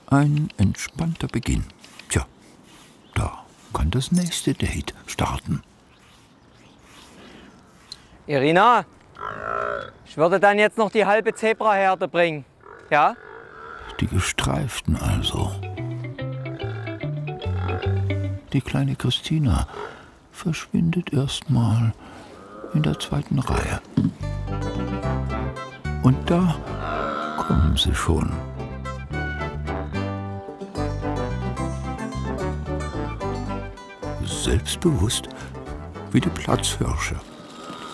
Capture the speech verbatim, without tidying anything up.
Ein entspannter Beginn. Tja, da kann das nächste Date starten. Irina, ich würde dann jetzt noch die halbe Zebraherde bringen, ja? Die Gestreiften also. Die kleine Christina verschwindet erstmal in der zweiten Reihe. Und da kommen sie schon. Selbstbewusst wie die Platzhirsche.